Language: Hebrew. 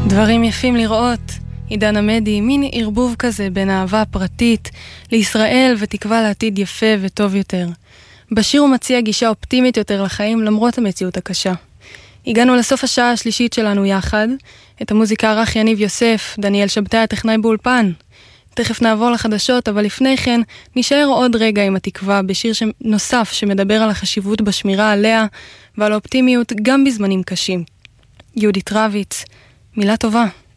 דברים יפים לראות. עידן עמדי, מין ערבוב כזה בין אהבה פרטית לישראל ותקווה לעתיד יפה וטוב יותר. בשיר הוא מציע גישה אופטימית יותר לחיים למרות המציאות הקשה. הגענו לסוף השעה השלישית שלנו יחד. את המוזיקה ערך יניב יוסף, דניאל שבתאי הטכנאי באולפן. תכף נעבור לחדשות, אבל לפני כן נשאר עוד רגע עם התקווה בשיר נוסף שמדבר על החשיבות בשמירה עליה ועל האופטימיות גם בזמנים קשים. יהודית רביץ, מילה טובה.